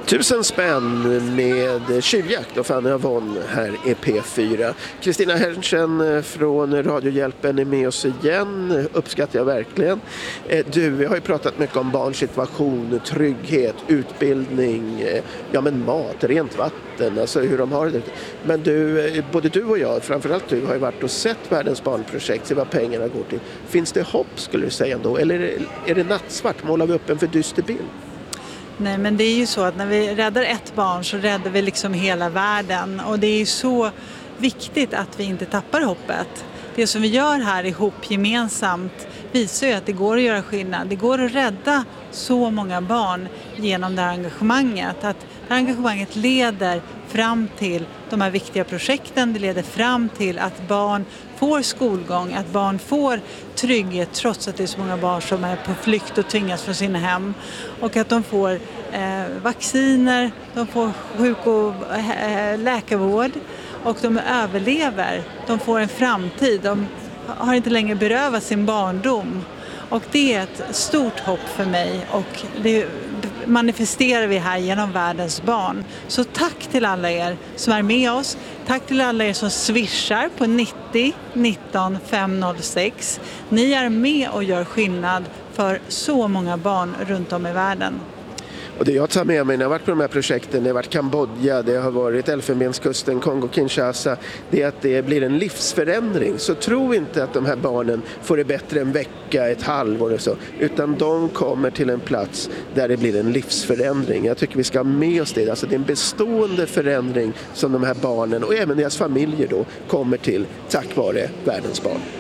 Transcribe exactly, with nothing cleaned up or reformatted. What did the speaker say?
Tusen spänn med tjuvjakt och Fanny Avon här i P fyra. Kristina Hersen från Radiohjälpen är med oss igen. Uppskattar jag verkligen. Du, vi har ju pratat mycket om barns situation, trygghet, utbildning, ja men mat, rent vatten, alltså hur de har det. Men du, både du och jag, framförallt du, har ju varit och sett Världens barnprojekt, se vad pengarna går till. Finns det hopp skulle du säga ändå? Eller är det nattsvart? Målar vi upp en för dyster bild? Nej, men det är ju så att när vi räddar ett barn så räddar vi liksom hela världen. Och det är ju så viktigt att vi inte tappar hoppet. Det som vi gör här ihop gemensamt visar ju att det går att göra skillnad. Det går att rädda så många barn genom det här engagemanget. Att det här engagemanget leder fram till de här viktiga projekten. Det leder fram till att barn får skolgång, att barn får trygghet trots att det är så många barn som är på flykt och tvingas från sina hem. Och att de får eh, vacciner, de får sjuk- och eh, läkarvård och de överlever. De får en framtid, de har inte längre berövat sin barndom. Och det är ett stort hopp för mig och det manifesterar vi här genom Världens barn. Så tack till alla er som är med oss. Tack till alla er som swishar på nittio nitton femhundrasex. Ni är med och gör skillnad för så många barn runt om i världen. Och det jag tar med mig när jag har varit på de här projekten, det har varit Kambodja, det har varit Elfenbenskusten, Kongo-Kinshasa, det är att det blir en livsförändring. Så tro inte att de här barnen får det bättre en vecka, ett halvår och så, utan de kommer till en plats där det blir en livsförändring. Jag tycker vi ska ha med oss det. Alltså det är en bestående förändring som de här barnen och även deras familjer då kommer till tack vare Världens barn.